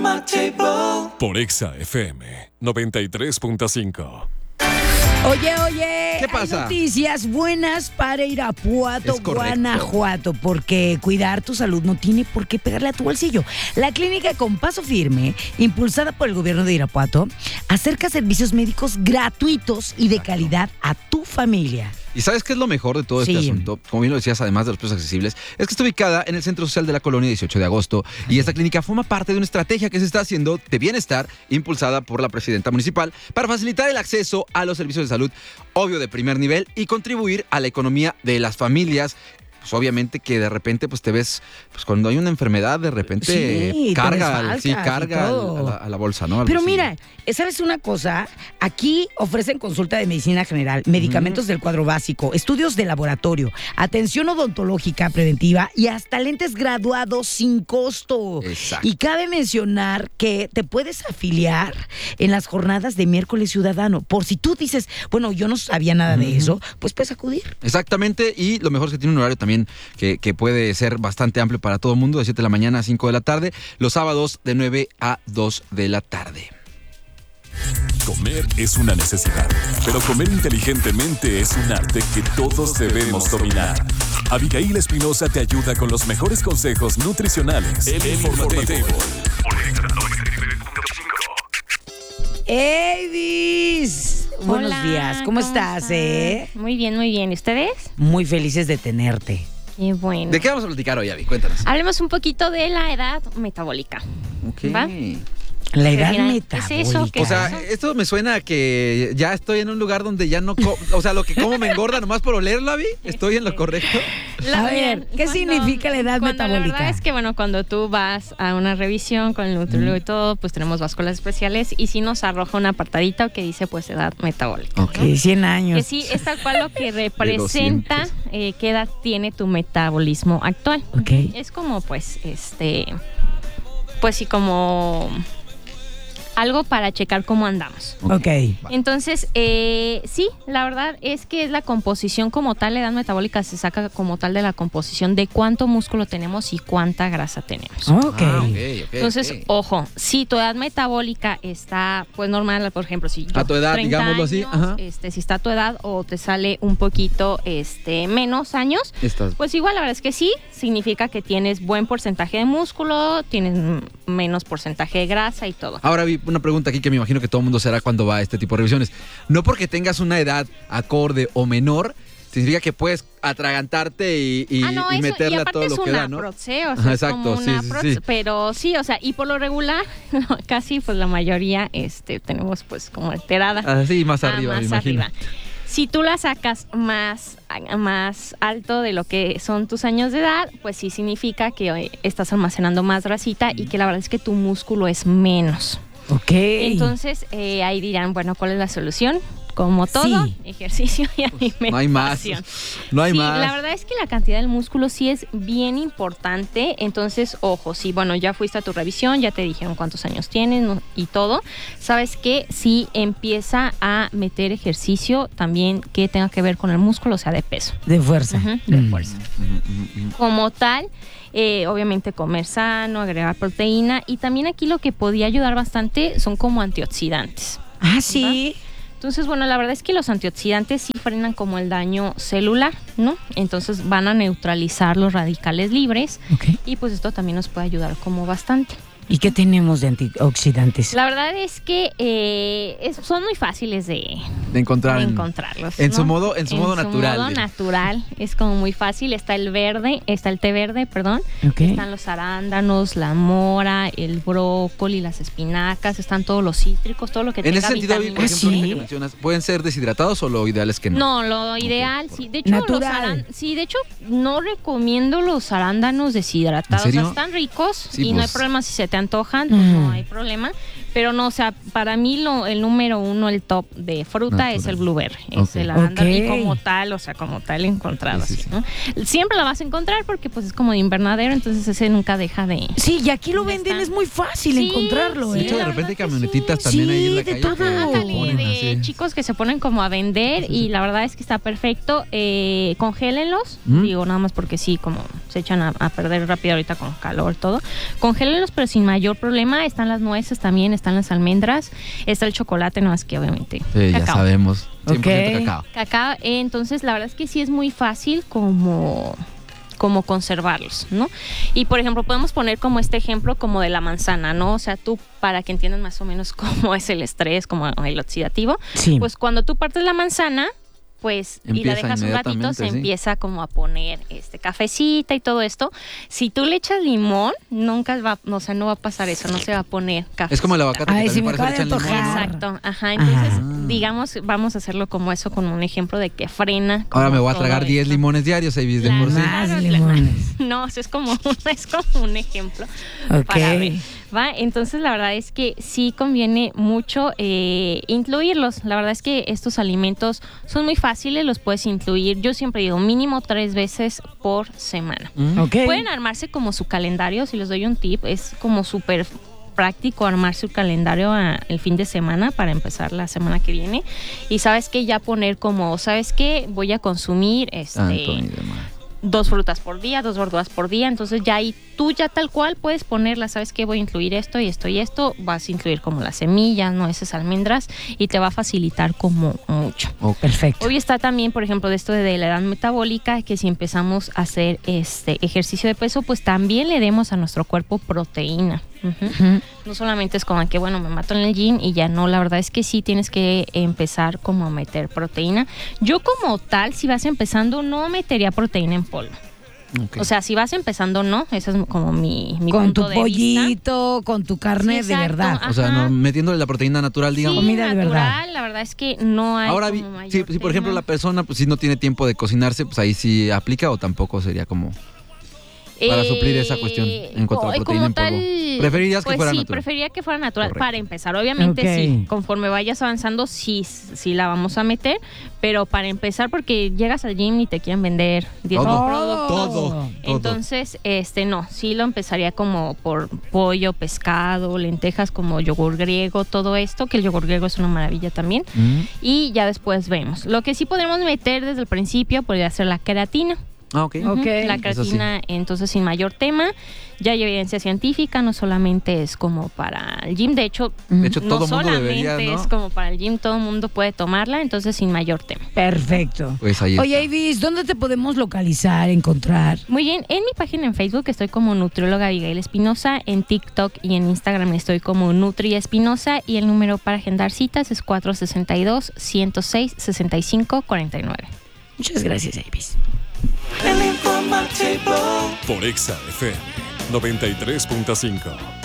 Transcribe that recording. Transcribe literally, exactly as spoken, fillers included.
my table. Por Exa F M noventa y tres punto cinco. Oye, oye, ¿qué pasa? Hay noticias buenas para Irapuato, Es correcto. Guanajuato, porque cuidar tu salud no tiene por qué pegarle a tu bolsillo. La clínica Con Paso Firme, impulsada por el gobierno de Irapuato, acerca servicios médicos gratuitos y de calidad a tu familia. ¿Y sabes qué es lo mejor de todo este Sí. asunto? Como bien lo decías, además de los precios accesibles, es que está ubicada en el Centro Social de la Colonia dieciocho de agosto y esta clínica forma parte de una estrategia que se está haciendo de bienestar impulsada por la presidenta municipal para facilitar el acceso a los servicios de salud, obvio de primer nivel, y contribuir a la economía de las familias. Pues obviamente que de repente pues te ves, pues cuando hay una enfermedad de repente Sí, te carga, desfalcas sí, y carga todo. a la, a la bolsa, ¿no? Al Pero bolsillo. mira, ¿sabes una cosa? Aquí ofrecen consulta de medicina general, medicamentos del cuadro básico, estudios de laboratorio, atención odontológica preventiva y hasta lentes graduados sin costo. Exacto. Y cabe mencionar que te puedes afiliar en las jornadas de miércoles ciudadano. Por si tú dices, bueno, yo no sabía nada de eso, pues puedes acudir. Exactamente, y lo mejor es que tiene un horario también que, que puede ser bastante amplio para todo el mundo, de siete de la mañana a cinco de la tarde, los sábados de nueve a dos de la tarde. Comer es una necesidad, pero comer inteligentemente es un arte que todos debemos dominar. Abigail Espinosa te ayuda con los mejores consejos nutricionales. El Informatable. Evis, buenos Hola, días, ¿cómo, ¿cómo estás, están? eh? Muy bien, muy bien. ¿Y ustedes? Muy felices de tenerte. Qué bueno. ¿De qué vamos a platicar hoy, Abby? Cuéntanos. Hablemos un poquito de la edad metabólica. Ok. ¿Va? La edad Mira, metabólica. ¿qué es eso? ¿Qué O sea, esto me suena a que ya estoy en un lugar donde ya no... co- o sea, lo que como me engorda nomás por olerlo, Abby. ¿Estoy en lo correcto? A ver, ¿qué significa la edad cuando metabólica? La verdad es que, bueno, cuando tú vas a una revisión con el nutriólogo y todo, pues tenemos básculas especiales y sí nos arroja un apartadito que dice, pues, edad metabólica. Ok. Sí, cien años. Que sí, es tal cual lo que representa doscientos. eh, qué edad tiene tu metabolismo actual. Ok. Es como, pues, este... Pues sí, como... algo para checar cómo andamos. Ok. Entonces, eh, sí, la verdad es que es la composición como tal, la edad metabólica se saca como tal de la composición de cuánto músculo tenemos y cuánta grasa tenemos. Ok. Ah, ok, ok, Entonces, ok. ojo, si tu edad metabólica está pues normal, por ejemplo, si yo A tu edad, treinta digámoslo así, años, ajá. este, si está a tu edad o te sale un poquito este menos años, Estás- pues igual la verdad es que sí, significa que tienes buen porcentaje de músculo, tienes mm, menos porcentaje de grasa y todo. Ahora vi una pregunta aquí que me imagino que todo el mundo será cuando va a este tipo de revisiones. No porque tengas una edad acorde o menor, significa que puedes atragantarte y, y, ah, no, y eso, meterle y a aparte todo es lo que una da, ¿no? proce, o sea, Ajá, es como exacto, sí, una sí, proce, sí. pero sí, o sea, y por lo regular, casi pues la mayoría este, tenemos pues como alterada. Así más Ah, arriba, más me imagino. arriba. Si tú la sacas más, más alto de lo que son tus años de edad, pues sí significa que eh, estás almacenando más grasita y que la verdad es que tu músculo es menos. Ok. Entonces, eh, ahí dirán, bueno, ¿cuál es la solución? Como todo, Sí. ejercicio y alimentación. No hay más. No hay sí, más. la verdad es que la cantidad del músculo sí es bien importante. Entonces, ojo, sí, bueno, ya fuiste a tu revisión, ya te dijeron cuántos años tienes, ¿no? Y todo. ¿Sabes qué? Sí empieza a meter ejercicio también que tenga que ver con el músculo, o sea, de peso. De fuerza. Ujú, de Mm. fuerza. Como tal, eh, obviamente comer sano, agregar proteína y también aquí lo que podía ayudar bastante son como antioxidantes. Ah, sí. Entonces, bueno, la verdad es que los antioxidantes sí frenan como el daño celular, ¿no? Entonces van a neutralizar los radicales libres Ok. y pues esto también nos puede ayudar como bastante. ¿Y qué tenemos de antioxidantes? La verdad es que eh, es- son muy fáciles de, De encontrar de en- encontrarlos. en ¿no? su modo- en su modo natural, modo de- natural, es como muy fácil. Está el verde, está el té verde, perdón. Ok. Están los arándanos, la mora, el brócoli, las espinacas, están todos los cítricos, todo lo que En tenga ese sentido, Abby, por vitaminas. ejemplo, ¿Ah, ahorita sí? que mencionas, ¿pueden ser deshidratados o lo ideal es que no? No, lo ideal, sí. De hecho, Natural. los arán- sí, de hecho, no recomiendo los arándanos deshidratados. ¿En serio? O sea, están ricos Sí, y no hay pues. problema si se te antojan, pues Mm. no hay problema. Pero no, o sea, para mí lo, el número uno, el top de fruta Natural. es el blueberry. Ok. Es el arándano. Ok. Y como tal, o sea, como tal encontrado Sí, sí, así, ¿no? Siempre la vas a encontrar porque pues es como de invernadero, entonces ese nunca deja de... Sí, y aquí lo ¿Dónde venden, están? es muy fácil Sí, encontrarlo, sí, De ¿eh? hecho, de la repente hay verdad que camionetitas sí. también ahí en la Sí, de calle. todo. que lo Ándale, ponen de así. chicos que se ponen como a vender y la verdad es que está perfecto. Eh, congélenlos, ¿Mm? digo nada más porque sí, como se echan a, a perder rápido ahorita con calor todo. Congélenlos, pero sin mayor problema. Están las nueces también, están las almendras, está el chocolate, no más que obviamente Sí, ya cacao. sabemos. cien por ciento Ok. cacao. Cacao, eh, entonces la verdad es que sí es muy fácil como como conservarlos, ¿no? Y por ejemplo, podemos poner como este ejemplo como de la manzana, ¿no? O sea, tú para que entiendas más o menos cómo es el estrés, como el oxidativo, Sí. pues cuando tú partes la manzana, pues y la Empieza dejas un ratito, inmediatamente, se sí. empieza como a poner este cafecita y todo esto. Si tú le echas limón, nunca va, o sea, no va a pasar eso, no se va a poner café. Es como el aguacate Ay, que sí, también me parece que le acaba de echan limón, ¿no? antojar. Exacto, ajá. Entonces, Ajá. digamos, vamos a hacerlo como eso, con un ejemplo de que frena. Ahora como me voy a todo tragar diez esto. limones diarios, ahí de por sí. Más Claro, limones. No, eso es como, es como un ejemplo Ok. para ver, ¿va? Entonces, la verdad es que sí conviene mucho eh, incluirlos. La verdad es que estos alimentos son muy fáciles, los puedes incluir. Yo siempre digo mínimo tres veces por semana. Mm. Ok. Pueden armarse como su calendario, si les doy un tip, es como súper práctico armar su calendario a- el fin de semana para empezar la semana que viene. Y sabes que ya poner como, ¿sabes qué? Voy a consumir este Tanto y demás. dos frutas por día, dos verduras por día, entonces ya ahí tú ya tal cual puedes ponerla, ¿sabes qué? Voy a incluir esto y esto y esto, vas a incluir como las semillas, nueces, almendras y te va a facilitar como mucho. Ok. Perfecto. Hoy está también, por ejemplo, de esto de la edad metabólica, que si empezamos a hacer este ejercicio de peso, pues también le demos a nuestro cuerpo proteína. Ujú. Ujú. No solamente es como que, bueno, me mato en el gym y ya no, la verdad es que sí tienes que empezar como a meter proteína. Yo como tal, si vas empezando, no metería proteína en polvo. Ok. O sea, si vas empezando, no, ese es como mi, mi Con punto tu de vista. pollito, con tu carne Sí, de exacto. verdad. O sea, Ajá. no, metiéndole la proteína natural, digamos. Sí, Comida de verdad. natural, la verdad es que no hay Ahora, como vi- mayor si, si por ejemplo tema. la persona pues si no tiene tiempo de cocinarse, pues ahí sí aplica o tampoco sería como para suplir esa cuestión en cuanto a la co- proteína como en polvo. tal, ¿Preferirías que pues fuera sí, natural? preferiría que fuera natural Correcto. para empezar. Obviamente Ok. sí, conforme vayas avanzando sí, sí la vamos a meter, pero para empezar porque llegas al gym y te quieren vender diez Todo, productos. todo, todo. Entonces, este no, sí lo empezaría como por pollo, pescado, lentejas como yogur griego, todo esto, que el yogur griego es una maravilla también. Mm. Y ya después vemos. Lo que sí podemos meter desde el principio podría ser la queratina. Ah, ok. Ok. Ujú, la Eso sí. creatina, entonces sin mayor tema. Ya hay evidencia científica, no solamente es como para el gym, de hecho, De hecho, no todo mundo solamente debería, ¿no? es como para el gym, todo el mundo puede tomarla, entonces sin mayor tema. Perfecto. Pues ahí Oye, está. Avis, ¿dónde te podemos localizar, encontrar? Muy bien, en mi página en Facebook estoy como nutrióloga Abigail Espinosa, en TikTok y en Instagram estoy como Nutri Espinosa y el número para agendar citas es cuatro seis dos, uno cero seis, seis cinco cuatro nueve. Muchas gracias, Avis. Por Exa F M noventa y tres punto cinco.